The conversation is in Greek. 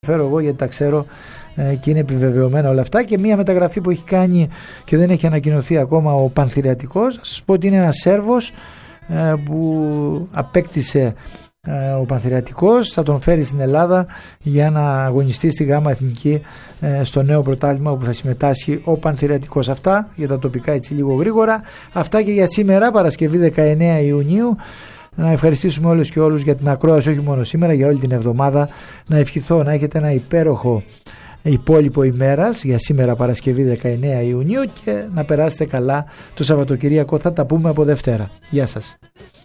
φέρω εγώ γιατί τα ξέρω και είναι επιβεβαιωμένα όλα αυτά. Και μία μεταγραφή που έχει κάνει και δεν έχει ανακοινωθεί ακόμα ο Πανθηρεατικός, να σας πω ότι είναι ένας Σέρβος που απέκτησε ο Πανθηρεατικός, θα τον φέρει στην Ελλάδα για να αγωνιστεί στη ΓΑΜΑ Εθνική στο νέο πρωτάθλημα όπου θα συμμετάσχει ο Πανθηρεατικός. Αυτά για τα τοπικά έτσι λίγο γρήγορα. Αυτά και για σήμερα, Παρασκευή 19 Ιουνίου. Να ευχαριστήσουμε όλους και όλους για την ακρόαση, όχι μόνο σήμερα, για όλη την εβδομάδα. Να ευχηθώ να έχετε ένα υπέροχο υπόλοιπο ημέρας για σήμερα Παρασκευή 19 Ιουνίου και να περάσετε καλά το Σαββατοκυριακό. Θα τα πούμε από Δευτέρα. Γεια σας.